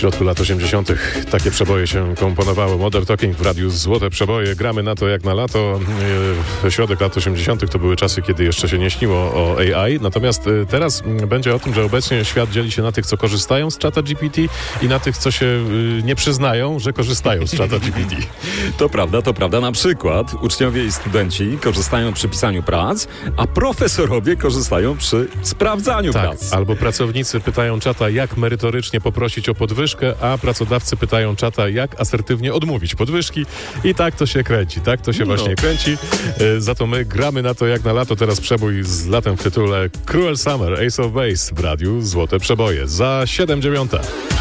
środku lat 80. takie przeboje się komponowało. Modern Talking w radiu Złote Przeboje. Gramy na to jak na lato. Środek lat 80. to były czasy, kiedy jeszcze się nie śniło o AI. Natomiast teraz będzie o tym, że obecnie świat dzieli się na tych, co korzystają z czata GPT i na tych, co się nie przyznają, że korzystają z czata GPT. To prawda. Na przykład uczniowie i studenci korzystają przy pisaniu prac, a profesorowie korzystają przy sprawdzaniu prac. Albo pracownicy pytają czata, jak merytorycznie poprosić o podwyżkę, a pracodawcy pytają czata, jak asertywnie odmówić podwyżki. I tak to się kręci, właśnie kręci. Za to my gramy na to jak na lato. Teraz przebój z latem w tytule Cruel Summer, Ace of Base w radiu Złote Przeboje. Za 7:09.